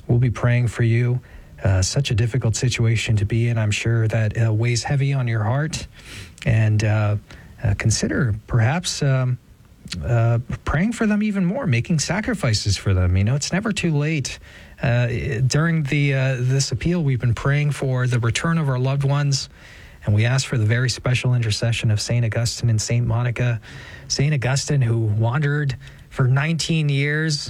We'll be praying for you. Such a difficult situation to be in. I'm sure that weighs heavy on your heart. And consider perhaps praying for them even more, making sacrifices for them. It's never too late. During this appeal, we've been praying for the return of our loved ones. And we ask for the very special intercession of St. Augustine and St. Monica. St. Augustine, who wandered for 19 years,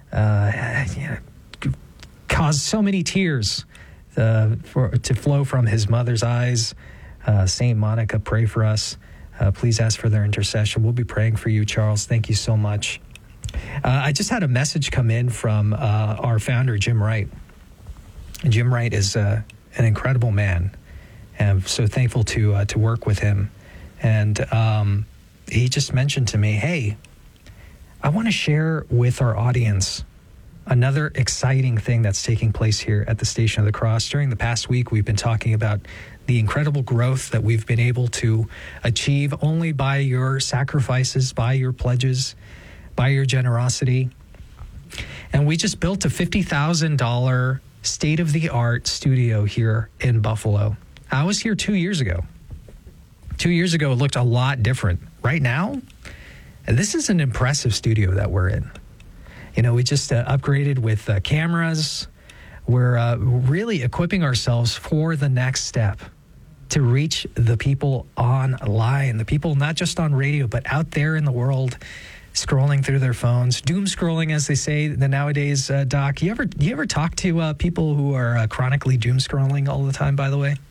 caused so many tears to flow from his mother's eyes. St. Monica, pray for us. Please ask for their intercession. We'll be praying for you, Charles. Thank you so much. I just had a message come in from our founder, Jim Wright. Jim Wright is an incredible man. And I'm so thankful to work with him. And he just mentioned to me, hey, I want to share with our audience another exciting thing that's taking place here at the Station of the Cross. During the past week, we've been talking about the incredible growth that we've been able to achieve only by your sacrifices, by your pledges, by your generosity. And we just built a $50,000 state-of-the-art studio here in Buffalo. I was here 2 years ago. 2 years ago, it looked a lot different. Right now, this is an impressive studio that we're in. We just upgraded with cameras. We're really equipping ourselves for the next step to reach the people online, the people not just on radio, but out there in the world, scrolling through their phones, doom scrolling, as they say nowadays. Doc, you ever talk to people who are chronically doom scrolling all the time, by the way?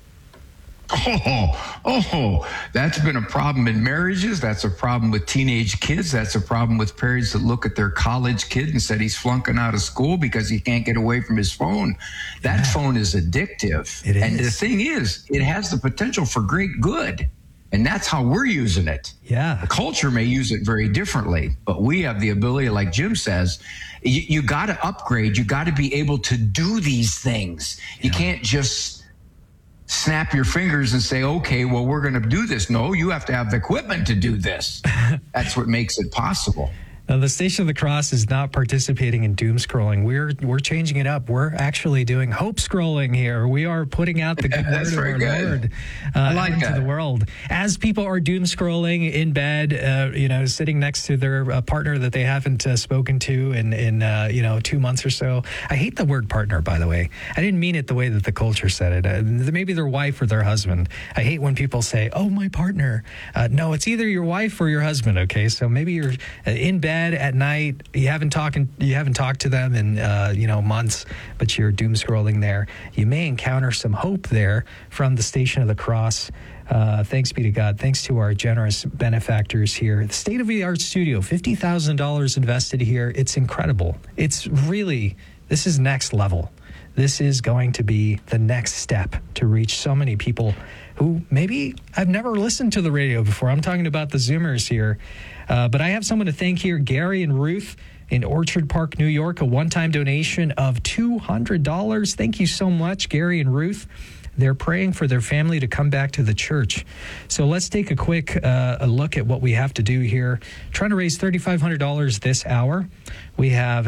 That's been a problem in marriages. That's a problem with teenage kids. That's a problem with parents that look at their college kid and said he's flunking out of school because he can't get away from his phone. That phone is addictive. It is. And the thing is, it has the potential for great good. And that's how we're using it. Yeah. The culture may use it very differently, but we have the ability, like Jim says, you got to upgrade. You got to be able to do these things. You can't just snap your fingers and say, okay, well, we're going to do this. No, you have to have the equipment to do this. That's what makes it possible. Now, the Station of the Cross is not participating in doom scrolling. We're changing it up. We're actually doing hope scrolling here. We are putting out the good word of our Lord into the world. As people are doom scrolling in bed, sitting next to their partner that they haven't spoken to in 2 months or so. I hate the word partner, by the way. I didn't mean it the way that the culture said it. Maybe their wife or their husband. I hate when people say, oh, my partner. No, it's either your wife or your husband, okay? So maybe you're in bed at night, you haven't talked to them in months, but you're doom scrolling there. You may encounter some hope there from the Station of the Cross. Thanks be to God. Thanks to our generous benefactors here. The state-of-the-art studio, $50,000 invested here. It's incredible. This is next level. This is going to be the next step to reach so many people who maybe have never listened to the radio before. I'm talking about the Zoomers here. But I have someone to thank here, Gary and Ruth in Orchard Park, New York, a one-time donation of $200. Thank you so much, Gary and Ruth. They're praying for their family to come back to the church. So let's take a quick look at what we have to do here. Trying to raise $3,500 this hour. We have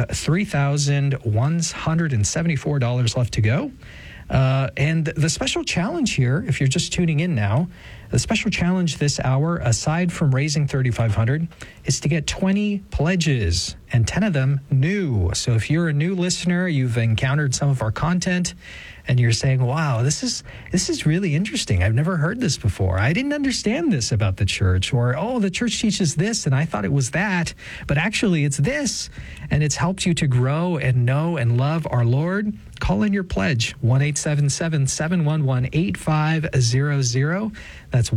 $3,174 left to go. And the special challenge here, if you're just tuning in now, the special challenge this hour, aside from raising $3,500, is to get 20 pledges, and 10 of them new. So if you're a new listener, you've encountered some of our content, and you're saying, wow, this is really interesting. I've never heard this before. I didn't understand this about the church. Or, oh, the church teaches this, and I thought it was that. But actually, it's this. And it's helped you to grow and know and love our Lord. Call in your pledge, 1-877-711-8500. That's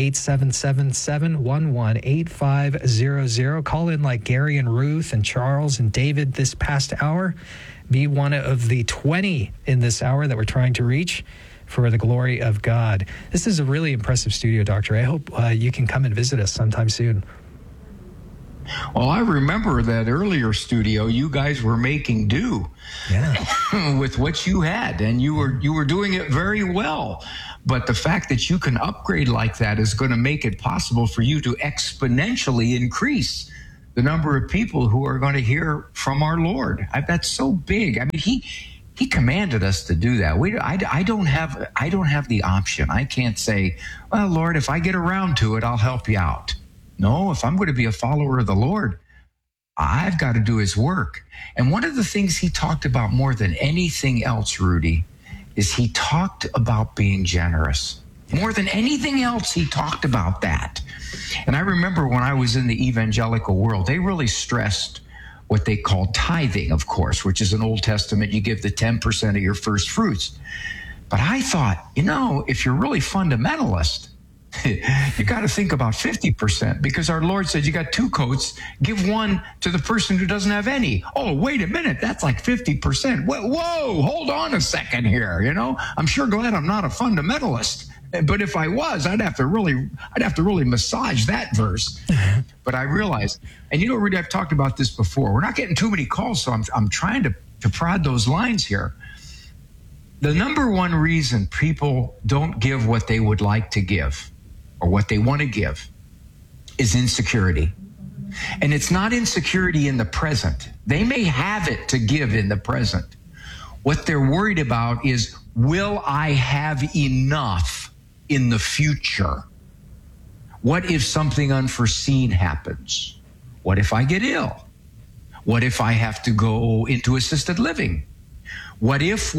1-877-711-8500. Call in like Gary and Ruth and Charles and David this past hour. Be one of the 20 in this hour that we're trying to reach for the glory of God. This is a really impressive studio, Doctor. I hope you can come and visit us sometime soon. Well, I remember that earlier studio, you guys were making do with what you had, and you were doing it very well. But the fact that you can upgrade like that is going to make it possible for you to exponentially increase the number of people who are going to hear from our Lord. That's so big. I mean, he commanded us to do that. I don't have the option. I can't say, well, Lord, if I get around to it, I'll help you out. No, if I'm going to be a follower of the Lord, I've got to do his work. And one of the things he talked about more than anything else, Rudy, is he talked about being generous. More than anything else, he talked about that. And I remember when I was in the evangelical world, they really stressed what they called tithing, of course, which is an Old Testament. You give the 10% of your first fruits. But I thought, if you're really fundamentalist, you got to think about 50%, because our Lord said you got 2 coats, give one to the person who doesn't have any. Oh, wait a minute, that's like 50%. Whoa, hold on a second here. I'm sure glad I'm not a fundamentalist. But if I was, I'd have to really massage that verse. But I realized, and Rudy, I've talked about this before. We're not getting too many calls, so I'm trying to prod those lines here. The number one reason people don't give what they would like to give or what they want to give is insecurity. And it's not insecurity in the present. They may have it to give in the present. What they're worried about is, will I have enough in the future? What if something unforeseen happens? What if I get ill? What if I have to go into assisted living? What if?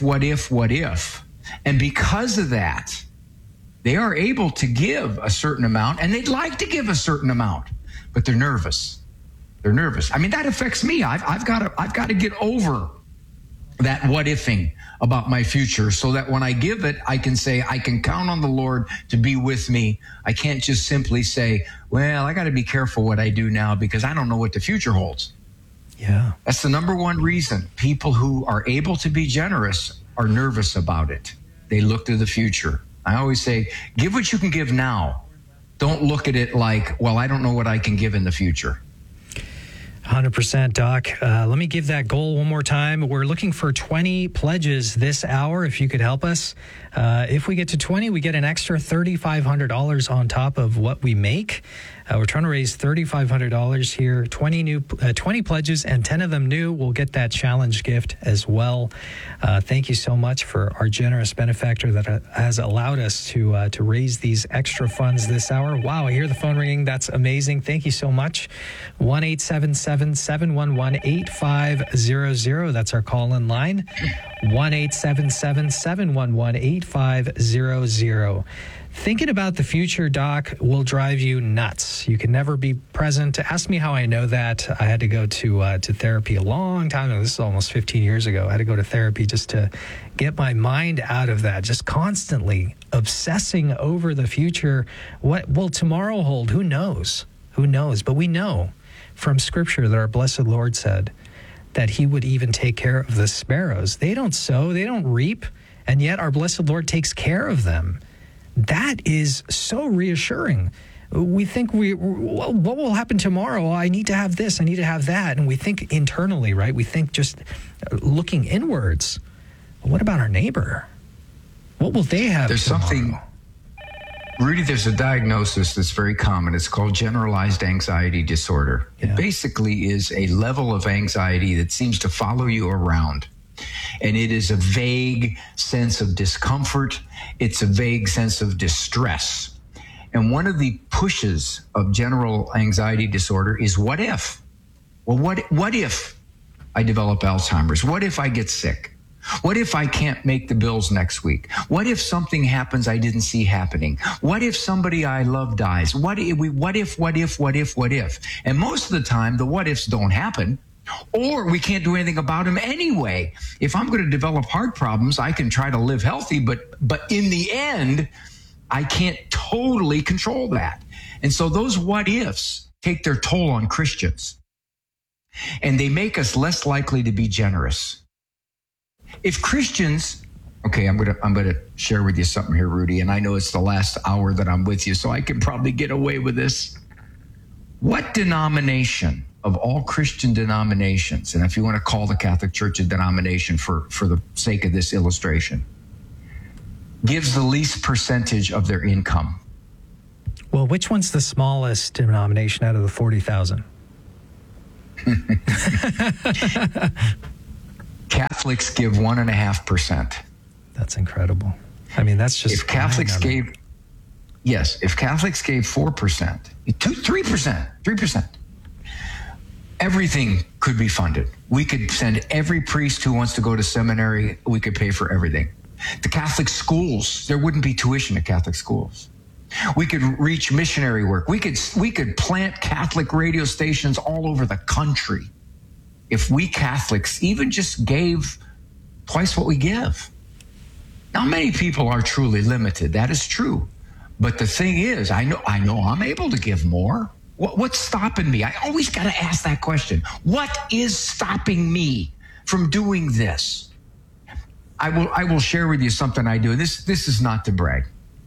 And because of that, they are able to give a certain amount, and they'd like to give a certain amount, but they're nervous. They're nervous. I mean, that affects me. I've got to get over that what ifing about my future, so that when I give it, I can say, I can count on the Lord to be with me. I can't just simply say, well, I got to be careful what I do now because I don't know what the future holds. Yeah. That's the number one reason people who are able to be generous are nervous about it. They look to the future. I always say, give what you can give now. Don't look at it like, well, I don't know what I can give in the future. 100%, Doc. Let me give that goal one more time. We're looking for 20 pledges this hour, if you could help us. If we get to 20, we get an extra $3,500 on top of what we make. We're trying to raise $3,500 here. 20 pledges, and 10 of them new. We'll get that challenge gift as well. Thank you so much for our generous benefactor that has allowed us to raise these extra funds this hour. Wow, I hear the phone ringing. That's amazing. Thank you so much. 1-877-711-8500. That's our call-in line. 1-877-711-8500. Thinking about the future, Doc, will drive you nuts. You can never be present. Ask me how I know that. I had to go to therapy a long time ago. This is almost 15 years ago. I had to go to therapy just to get my mind out of that, just constantly obsessing over the future. What will tomorrow hold? Who knows? Who knows? But we know from Scripture that our blessed Lord said that he would even take care of the sparrows. They don't sow, they don't reap, and yet our blessed Lord takes care of them. That is so reassuring. We think what will happen tomorrow? I need to have this, I need to have that. And we think internally, right? We think just looking inwards. But what about our neighbor? What will they have There's tomorrow? Something, Rudy, there's a diagnosis that's very common. It's called generalized anxiety disorder. Yeah. It basically is a level of anxiety that seems to follow you around. And it is a vague sense of discomfort. It's a vague sense of distress. And one of the pushes of general anxiety disorder is what if? Well, what if I develop Alzheimer's? What if I get sick? What if I can't make the bills next week? What if something happens I didn't see happening? What if somebody I love dies? What if? And most of the time, the what ifs don't happen. Or we can't do anything about them anyway. If I'm going to develop heart problems, I can try to live healthy, but in the end, I can't totally control that. And so those what ifs take their toll on Christians, and they make us less likely to be generous. If Christians, okay, I'm going to share with you something here, Rudy, and I know it's the last hour that I'm with you, so I can probably get away with this. What denomination of all Christian denominations, and if you want to call the Catholic Church a denomination for the sake of this illustration, gives the least percentage of their income? Well, which one's the smallest denomination out of the 40,000? Catholics give 1.5%. That's incredible. I mean, that's just... If Catholics gave 4%, 3%, everything could be funded. We could send every priest who wants to go to seminary, we could pay for everything. The Catholic schools, there wouldn't be tuition at Catholic schools. We could reach missionary work. We could plant Catholic radio stations all over the country if we Catholics even just gave twice what we give. Now, many people are truly limited. That is true. But the thing is, I know I'm able to give more. What's stopping me? I always got to ask that question. What is stopping me from doing this? I will share with you something I do. This is not to brag.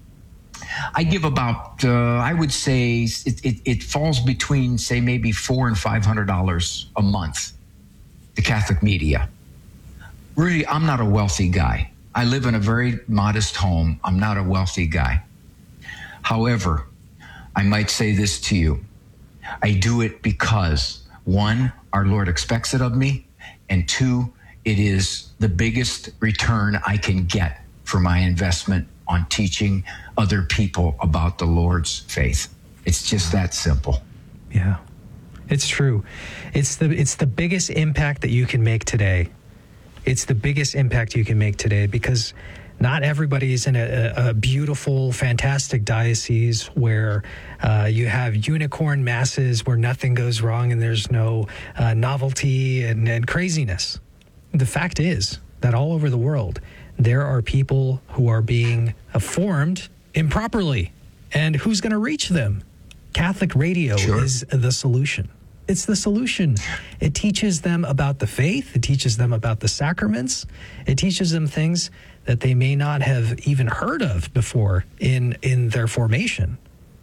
I give about, I would say it falls between, say, maybe $400 and $500 a month to Catholic media. Really, I'm not a wealthy guy. I live in a very modest home. I'm not a wealthy guy. However, I might say this to you. I do it because, one, our Lord expects it of me, and two, it is the biggest return I can get for my investment on teaching other people about the Lord's faith. It's just that simple. Yeah, it's true. It's the biggest impact that you can make today. It's the biggest impact you can make today because not everybody is in a beautiful, fantastic diocese where you have unicorn masses where nothing goes wrong and there's no novelty and craziness. The fact is that all over the world, there are people who are being formed improperly. And who's going to reach them? Catholic radio is the solution. It's the solution. It teaches them about the faith. It teaches them about the sacraments. It teaches them things that they may not have even heard of before in their formation.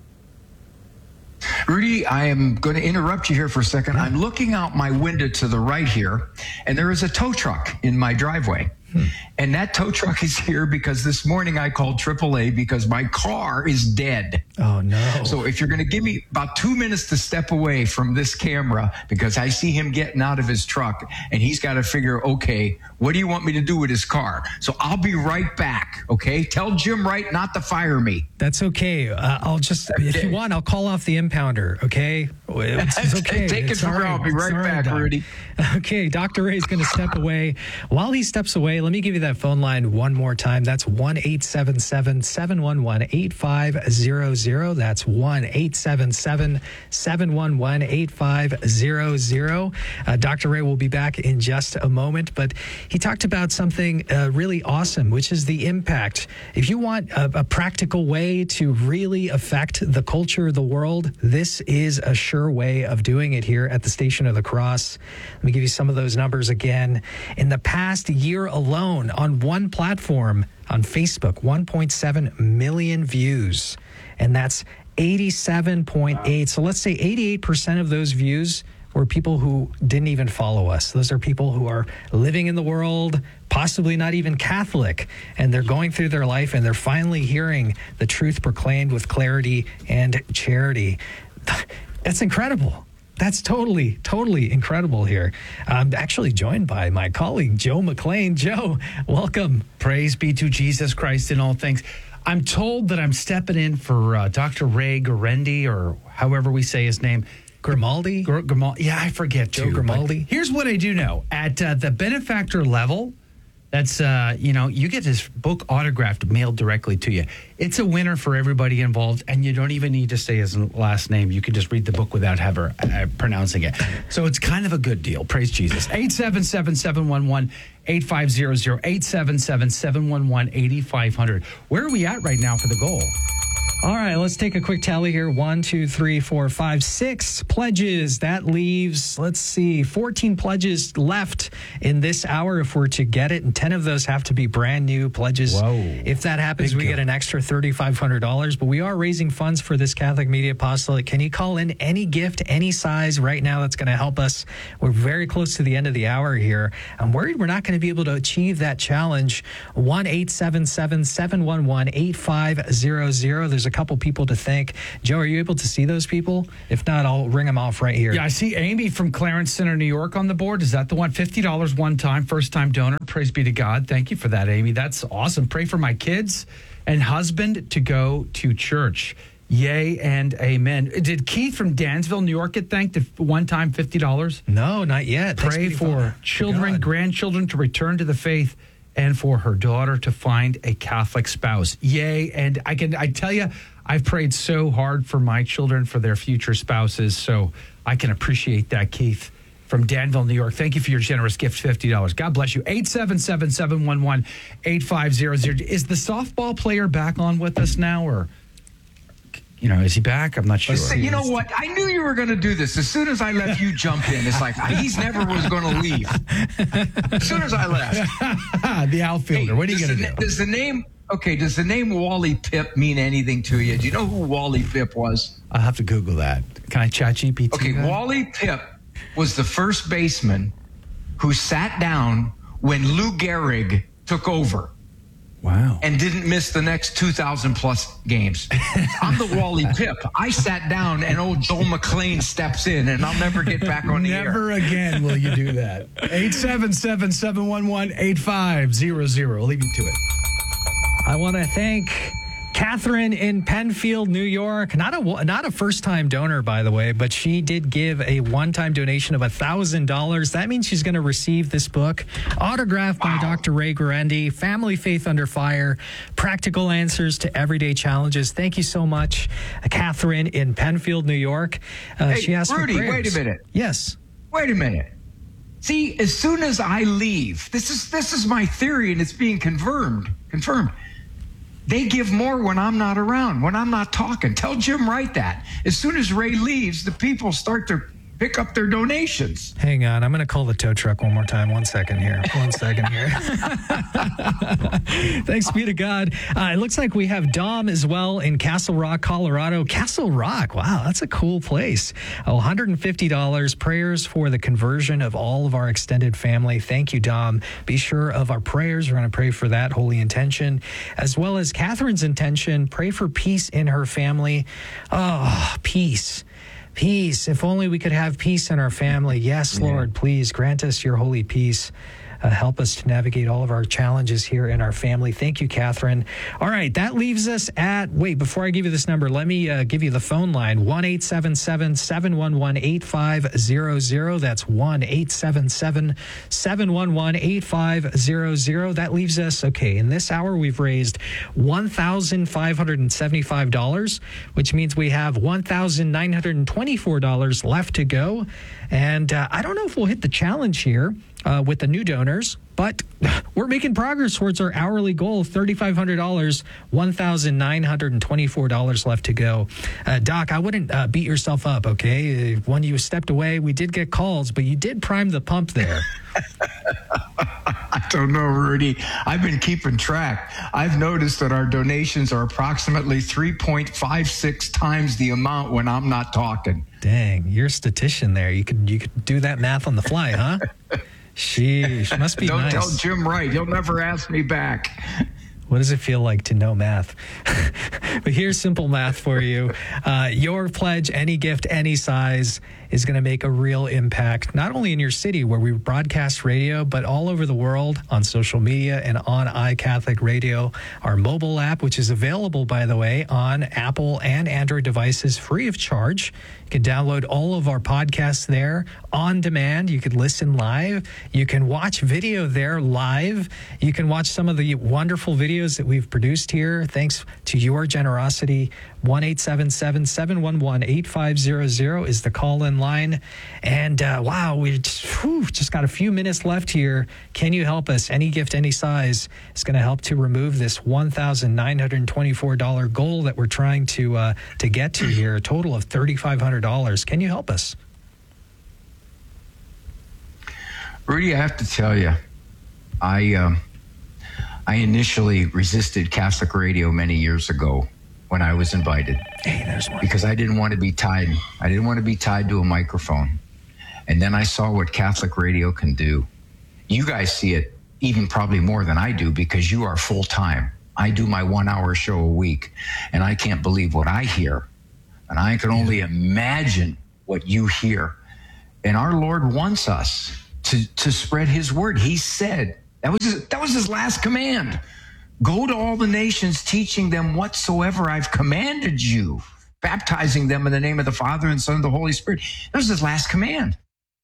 Rudy, I am going to interrupt you here for a second. Yeah. I'm looking out my window to the right here, and there is a tow truck in my driveway. And that tow truck is here because this morning I called AAA because my car is dead. Oh, no. So if you're going to give me about 2 minutes to step away from this camera because I see him getting out of his truck and he's got to figure, okay, what do you want me to do with his car? So I'll be right back, okay? Tell Jim Wright not to fire me. That's okay. I'll just, if you want, I'll call off the impounder, okay? It's okay. Take it from here. I'll be right back, Rudy. Okay, Dr. Ray is going to step away. While he steps away, let me give you that phone line one more time. That's 1-877-711-8500. That's 1-877-711-8500. Dr. Ray will be back in just a moment, but he talked about something really awesome, which is the impact. If you want a practical way to really affect the culture of the world, this is a sure way of doing it here at the Station of the Cross. Let me give you some of those numbers again. In the past year alone, on one platform on Facebook, 1.7 million views, and that's 87.8. So let's say 88% of those views were people who didn't even follow us. Those are people who are living in the world, possibly not even Catholic, and they're going through their life and they're finally hearing the truth proclaimed with clarity and charity. That's incredible. That's totally incredible here. I'm actually joined by my colleague, Joe McLean. Joe, welcome. Praise be to Jesus Christ in all things. I'm told that I'm stepping in for Dr. Ray Guarendi, or however we say his name. Grimaldi? Grimaldi. Yeah, I forget Joe Grimaldi. Here's what I do know. At the benefactor level, that's, you get this book autographed, mailed directly to you. It's a winner for everybody involved, and you don't even need to say his last name. You can just read the book without ever pronouncing it. So it's kind of a good deal. Praise Jesus. 877-711-8500, 877-711-8500. Where are we at right now for the goal? All right, let's take a quick tally here. 1, 2, 3, 4, 5, 6 pledges. That leaves, 14 pledges left in this hour if we're to get it. And 10 of those have to be brand new pledges. Whoa. If that happens, we get an extra $3,500. But we are raising funds for this Catholic Media Apostolate. Can you call in any gift, any size right now that's going to help us? We're very close to the end of the hour here. I'm worried we're not going to be able to achieve that challenge. 1-877-711-8500. There's a couple people to thank. Joe, are you able to see those people? If not, I'll ring them off right here. Yeah, I see Amy from Clarence Center, New York on the board. Is that the one? $50 one time, first-time donor. Praise be to God. Thank you for that, Amy. That's awesome. Pray for my kids and husband to go to church. Yay and amen. Did Keith from Dansville, New York get thanked one time, $50? No, not yet. Pray for children, grandchildren to return to the faith and for her daughter to find a Catholic spouse. Yay. And I tell you, I've prayed so hard for my children, for their future spouses. So I can appreciate that, Keith from Danville, New York. Thank you for your generous gift, $50. God bless you. 877-711-8500. Is the softball player back on with us now, or... is he back? I'm not sure. You know what? I knew you were going to do this. As soon as I let you jump in, it's like he's never was going to leave. As soon as I left. The outfielder. What are you going to do? Does the name Wally Pipp mean anything to you? Do you know who Wally Pipp was? I'll have to Google that. Can I chat GPT? Okay, that? Wally Pipp was the first baseman who sat down when Lou Gehrig took over. Wow. And didn't miss the next 2,000 plus games. I'm the Wally Pipp. I sat down and old Joel McClain steps in and I'll never get back on the air. Never again will you do that. 877-711-8500. I'll leave you to it. I want to thank Catherine in Penfield, New York. Not a first-time donor, by the way, but she did give a one-time donation of $1,000. That means she's going to receive this book, autographed by Dr. Ray Guarendi, Family Faith Under Fire, Practical Answers to Everyday Challenges. Thank you so much, Catherine in Penfield, New York. She asked Rudy, for prayers. wait a minute. Yes. Wait a minute. See, as soon as I leave, this is my theory, and it's being confirmed. They give more when I'm not around, when I'm not talking. Tell Jim Wright that. As soon as Ray leaves, the people start to pick up their donations. Hang on. I'm going to call the tow truck one more time. 1 second here. Thanks be to God. It looks like we have Dom as well in Castle Rock, Colorado. Castle Rock. Wow, that's a cool place. $150. Prayers for the conversion of all of our extended family. Thank you, Dom. Be sure of our prayers. We're going to pray for that holy intention, as well as Catherine's intention. Pray for peace in her family. Oh, peace. Peace. If only we could have peace in our family. Yes, Lord, please grant us your holy peace. Help us to navigate all of our challenges here in our family. Thank you, Catherine. All right, that leaves us at, before I give you this number, let me give you the phone line, 1-877-711-8500. That's 1-877-711-8500. That leaves us, in this hour, we've raised $1,575, which means we have $1,924 left to go. And I don't know if we'll hit the challenge here with the new donors, but we're making progress towards our hourly goal of $3,500, $1,924 left to go. Doc, I wouldn't beat yourself up, okay? When you stepped away, we did get calls, but you did prime the pump there. I don't know, Rudy. I've been keeping track. I've noticed that our donations are approximately 3.56 times the amount when I'm not talking. Dang, you're a statistician there. You could do that math on the fly, huh? Sheesh, must be nice. Don't tell Jim Wright. He'll never ask me back. What does it feel like to know math? But here's simple math for you. Your pledge, any gift, any size, is going to make a real impact, not only in your city where we broadcast radio, but all over the world on social media and on iCatholic Radio, our mobile app, which is available, by the way, on Apple and Android devices free of charge. You can download all of our podcasts there on demand. You can listen live. You can watch video there live. You can watch some of the wonderful videos that we've produced here. Thanks to your generosity. 1-877-711-8500 is the call-in line. And wow, we just got a few minutes left here. Can you help us? Any gift, any size is going to help to remove this $1,924 goal that we're trying to get to here, a total of $3,500. Can you help us? Rudy, I have to tell you, I initially resisted Catholic radio many years ago when I was invited. Hey, there's one. Because I didn't want to be tied. I didn't want to be tied to a microphone. And then I saw what Catholic radio can do. You guys see it even probably more than I do because you are full time. I do my 1 hour show a week, and I can't believe what I hear. And I can only imagine what you hear. And our Lord wants us to spread his word. He said, that was his last command. Go to all the nations, teaching them whatsoever I've commanded you, baptizing them in the name of the Father and Son and the Holy Spirit. That was his last command.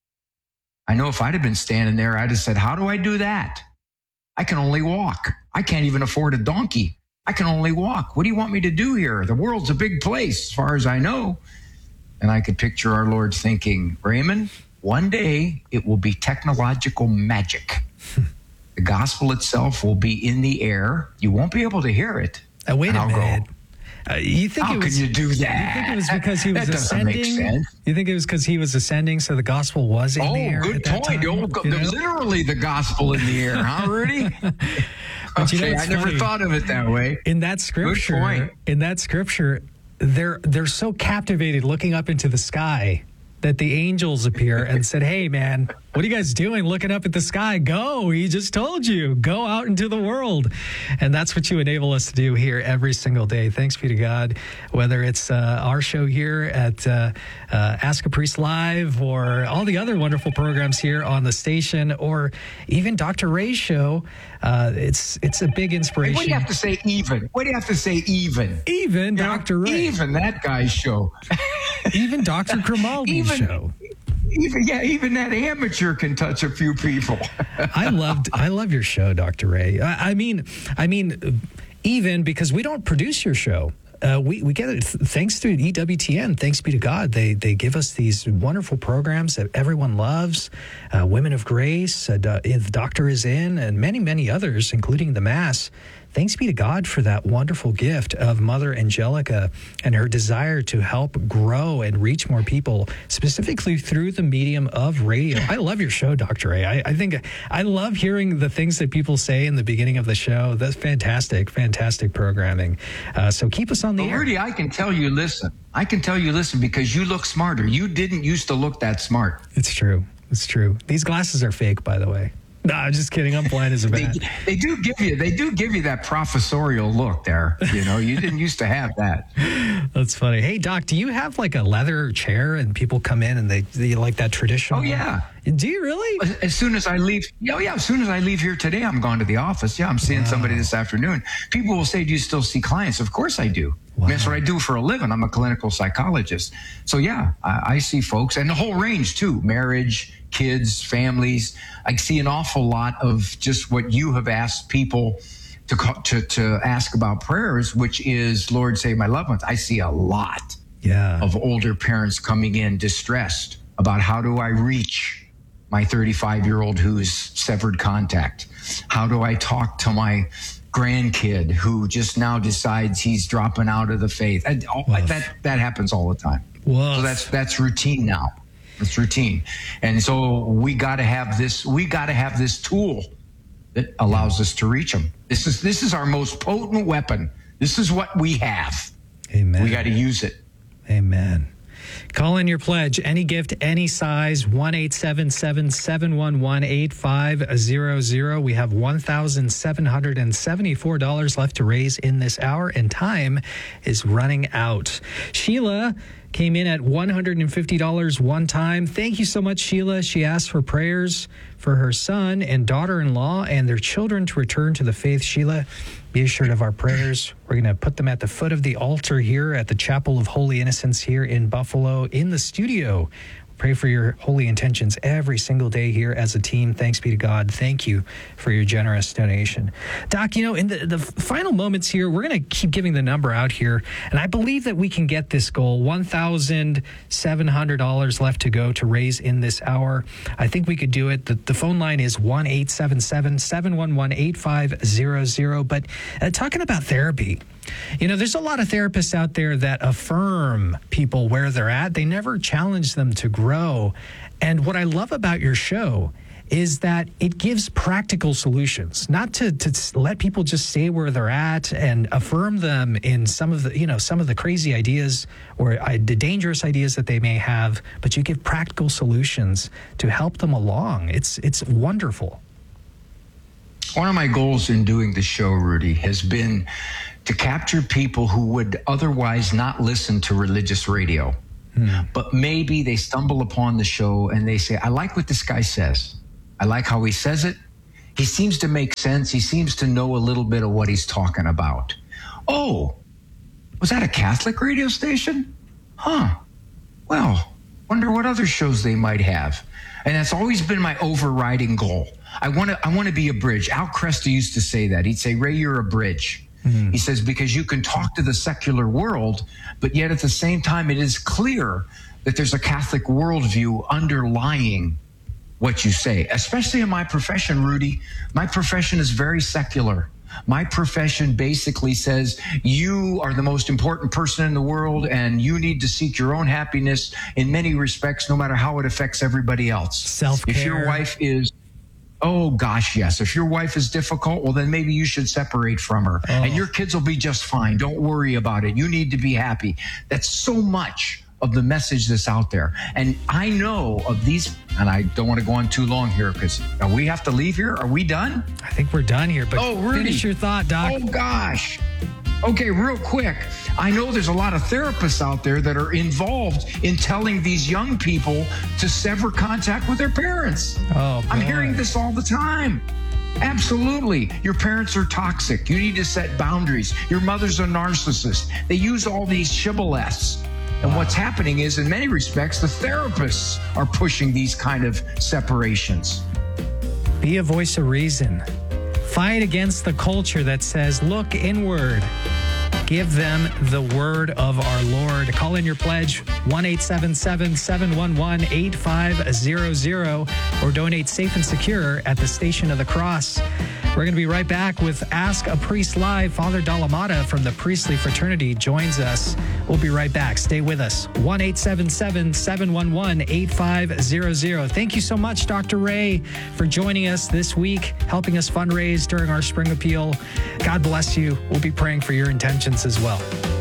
I know if I'd have been standing there, I'd have said, how do I do that? I can only walk. I can't even afford a donkey. I can only walk. What do you want me to do here? The world's a big place, as far as I know. And I could picture our Lord thinking, Raymond, one day it will be technological magic. The gospel itself will be in the air. You won't be able to hear it. Wait a minute. You think How it was, can you do that? You think it was because he was that doesn't make ascending? sense. You think it was because he was ascending, so the gospel was in the air? Oh, good point. Literally the gospel in the air, huh, Rudy? Okay, I never thought of it that way. In that scripture, they're so captivated looking up into the sky that the angels appear and said, hey, man, what are you guys doing looking up at the sky? Go. He just told you. Go out into the world. And that's what you enable us to do here every single day. Thanks be to God. Whether it's our show here at Ask a Priest Live or all the other wonderful programs here on the station or even Dr. Ray's show, it's a big inspiration. What do you have to say even? What do you have to say even? Even Dr. Ray. Even that guy's show. Even Dr. Grimaldi's show. Even that amateur can touch a few people. I love your show, Dr. Ray. I mean, even because we don't produce your show. We get it thanks to EWTN. Thanks be to God. They give us these wonderful programs that everyone loves. Women of Grace, The Doctor is In, and many, many others, including the Mass. Thanks be to God for that wonderful gift of Mother Angelica and her desire to help grow and reach more people, specifically through the medium of radio. I love your show, Dr. A. I think I love hearing the things that people say in the beginning of the show. That's fantastic, fantastic programming. So keep us on the air. Rudy, I can tell you listen because you look smarter. You didn't used to look that smart. It's true. It's true. These glasses are fake, by the way. No, I'm just kidding. I'm blind as a bat. They do give you that professorial look there. You know, you didn't used to have that. That's funny. Hey, Doc, do you have like a leather chair and people come in and they like that traditional? Oh, yeah. Do you really? As soon as I leave, as soon as I leave here today, I'm going to the office. Yeah, I'm seeing somebody this afternoon. People will say, do you still see clients? Of course I do. Wow. That's what I do for a living. I'm a clinical psychologist. So yeah, I see folks and the whole range too. Marriage, kids, families. I see an awful lot of just what you have asked people to ask about prayers, which is, Lord, save my loved ones. I see a lot of older parents coming in distressed about how do I reach my 35-year-old who's severed contact? How do I talk to my grandkid who just now decides he's dropping out of the faith? That happens all the time. Woof. So that's routine now. It's routine. And so we got to have this tool that allows us to reach them. This is our most potent weapon. This is what we have. Amen. We got to use it. Amen. Call in your pledge, any gift, any size, 1-877-711-8500. We have $1,774 left to raise in this hour, and time is running out. Sheila came in at $150 one time. Thank you so much, Sheila. She asked for prayers for her son and daughter-in-law and their children to return to the faith. Sheila, be assured of our prayers. We're going to put them at the foot of the altar here at the Chapel of Holy Innocents here in Buffalo in the studio. Pray for your holy intentions every single day here as a team. Thanks be to God. Thank you for your generous donation. Doc, in the final moments here, we're going to keep giving the number out here. And I believe that we can get this goal, $1,700 left to go to raise in this hour. I think we could do it. The phone line is 1-877-711-8500. But talking about therapy, there's a lot of therapists out there that affirm people where they're at. They never challenge them to grow. And what I love about your show is that it gives practical solutions, not to let people just stay where they're at and affirm them in some of the crazy ideas or the dangerous ideas that they may have, but you give practical solutions to help them along. It's wonderful. One of my goals in doing the show, Rudy, has been to capture people who would otherwise not listen to religious radio. But maybe they stumble upon the show and they say, I like what this guy says. I like how he says it. He seems to make sense. He seems to know a little bit of what he's talking about. Oh, was that a Catholic radio station? Huh. Well, wonder what other shows they might have. And that's always been my overriding goal. I want to be a bridge. Al Kresta used to say that. He'd say, Ray, you're a bridge. He says, because you can talk to the secular world, but yet at the same time, it is clear that there's a Catholic worldview underlying what you say, especially in my profession, Rudy. My profession is very secular. My profession basically says you are the most important person in the world and you need to seek your own happiness in many respects, no matter how it affects everybody else. Self-care. If your wife is, oh gosh, yes. If your wife is difficult, well, then maybe you should separate from her and your kids will be just fine. Don't worry about it. You need to be happy. That's so much of the message that's out there. And I know of these, and I don't want to go on too long here because we have to leave here. Are we done? I think we're done here, but Rudy, finish your thought, Doc. Oh, gosh. Okay, real quick. I know there's a lot of therapists out there that are involved in telling these young people to sever contact with their parents. Oh, I'm boy. hearing this all the time. Absolutely. Your parents are toxic. You need to set boundaries. Your mother's a narcissist. They use all these shibboleths. And what's happening is, in many respects, the therapists are pushing these kind of separations. Be a voice of reason. Fight against the culture that says, look inward. Give them the word of our Lord. Call in your pledge, 1-877-711-8500, or donate safe and secure at the Station of the Cross. We're going to be right back with Ask a Priest Live. Father Dalamada from the Priestly Fraternity joins us. We'll be right back. Stay with us. 1-877-711-8500. Thank you so much, Dr. Ray, for joining us this week, helping us fundraise during our spring appeal. God bless you. We'll be praying for your intentions as well.